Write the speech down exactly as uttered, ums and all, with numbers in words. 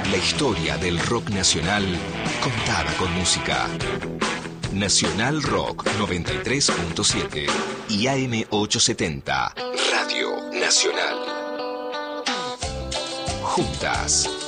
La historia del rock nacional contada con música. Nacional Rock noventa y tres punto siete y A M ochocientos setenta, Radio Nacional. Juntas,